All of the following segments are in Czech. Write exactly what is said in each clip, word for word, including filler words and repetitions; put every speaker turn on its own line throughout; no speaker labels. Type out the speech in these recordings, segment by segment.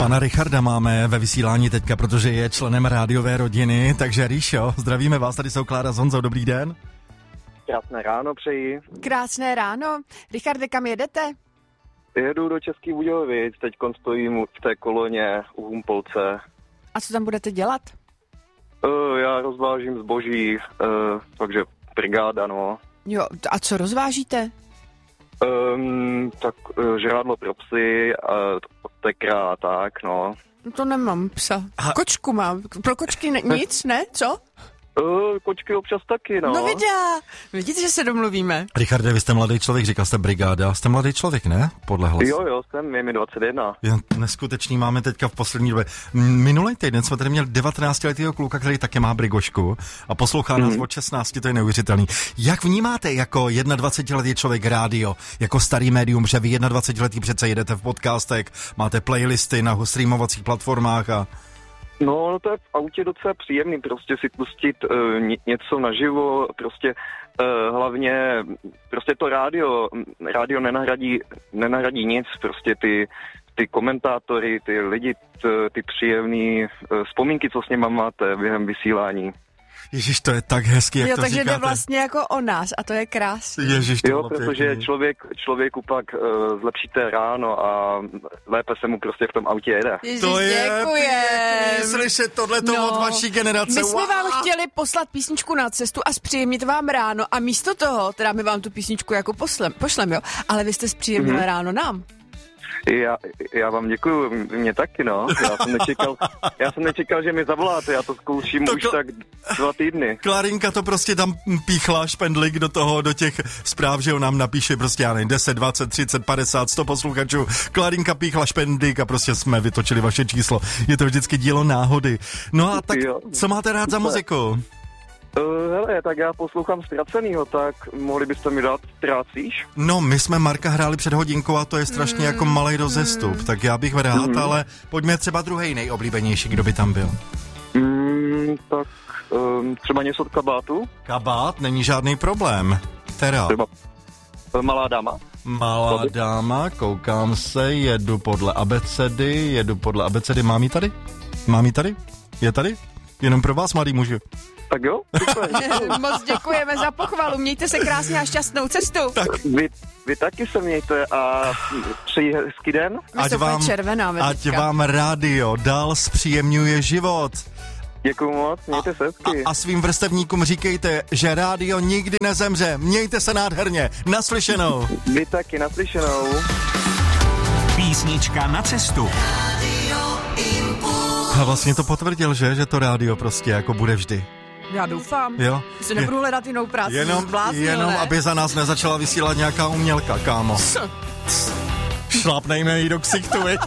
Pana Richarda máme ve vysílání teďka, protože je členem rádiové rodiny, takže Ríšo, zdravíme vás, tady jsou Klára s Honzou, dobrý den.
Krásné ráno přeji.
Krásné ráno. Richarde, kam jedete?
Jedu do Český Budějovic, teď stojím v té koloně u Humpolce.
A co tam budete dělat?
Uh, já rozvážím zboží, uh, takže brigáda, no.
Jo, a co rozvážíte?
Um, tak uh, žrádlo pro psy, uh, tekra a tak, no.
No to nemám psa. A... Kočku mám. Pro kočky ne- nic, ne? Co?
Uh, kočky občas taky, no.
No vidíte, vidíte, že se domluvíme.
Richarde, vy jste mladý člověk, říkal jste brigáda, jste mladý člověk, ne? Podle hlasu.
Jo, jo, jsem, je mi dvacet jedna.
Je neskutečný, máme teďka v poslední době. Minulý týden jsme tady měli devatenáctiletýho kluka, který také má brigošku a poslouchá nás mm. od šestnácti, to je neuvěřitelný. Jak vnímáte jako jednadvacetiletý člověk rádio, jako starý médium, že vy jednadvacetiletý přece jedete v podcastech, máte playlisty na streamovacích platformách a...
No, no to je v autě docela příjemný, prostě si pustit uh, něco naživo, prostě uh, hlavně, prostě to rádio, rádio nenahradí, nenahradí nic, prostě ty, ty komentátory, ty lidi, ty, ty příjemný uh, vzpomínky, co s nima máte během vysílání.
Ježiš, to je tak hezký, jak
jo,
to
takže
říkáte.
Jde vlastně jako o nás a to je krásný.
Ježiš, to
jo, protože pěkný. člověk, člověku pak uh, zlepšíte ráno a lépe se mu prostě v tom autě jede.
Ježiš,
to je
děkujem.
Slyšet tohleto
no,
od vaší generace.
My jsme
wow.
vám chtěli poslat písničku na cestu a zpříjemnit vám ráno a místo toho, teda my vám tu písničku jako poslem, pošlem, jo, ale vy jste zpříjemnili mm-hmm. ráno nám.
Já, já vám děkuju, mě taky, no. Já jsem nečekal, já jsem nečekal, že mi zavoláte, já to zkouším to už kl- tak dva týdny.
Klarinka to prostě tam píchla špendlík do toho, do těch zpráv, že on nám napíše prostě, já nevím, deset, dvacet, třicet, padesát, sto posluchačů. Klarinka píchla špendlík a prostě jsme vytočili vaše číslo. Je to vždycky dílo náhody. No a tak, jo. Co máte rád za muziku?
Uh, hele, tak já poslouchám Ztracenýho, tak mohli byste mi dát Ztrácíš?
No, my jsme Marka hráli před hodinkou a to je strašně mm. jako malej rozestup, mm. tak já bych rád, mm. ale pojďme třeba druhej nejoblíbenější, kdo by tam byl.
Mm, tak um, třeba něco od Kabátu?
Kabát? Není žádný problém. Teda.
Třeba Malá dáma?
Malá Tady? dáma, koukám se, jedu podle abecedy, jedu podle abecedy, mám jí tady? Mám jí tady? Je tady? Jenom pro vás, mladý muži.
Tak jo, super.
Moc děkujeme za pochvalu, mějte se krásně a šťastnou cestu.
Tak.
Vy, vy taky se mějte a přeji hezký den.
Ať vám,
červená,
ať vám rádio dál zpříjemňuje život.
Děkuju moc, mějte se hezky.
A, a svým vrstevníkům říkejte, že rádio nikdy nezemře. Mějte se nádherně. Naslyšenou.
Vy taky, naslyšenou.
Písnička na cestu.
A vlastně to potvrdil, že? Že to rádio prostě jako bude vždy.
Já doufám.
Jo.
Si nebudu hledat jinou práci.
Jenom,
zbláznil,
jenom
ne?
aby za nás nezačala vysílat nějaká umělka, kámo. Šlápnejme jí do ksichtu, viď?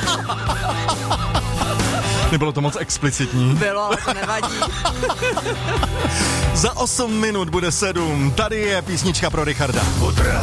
Nebylo to moc explicitní.
Bylo, ale to nevadí.
Za osm minut bude sedm. Tady je písnička pro Richarda.